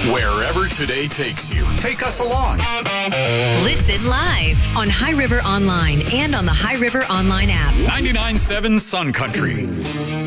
Wherever today takes you, take us along. Listen live on High River Online and on the High River Online app. 99.7 Sun Country.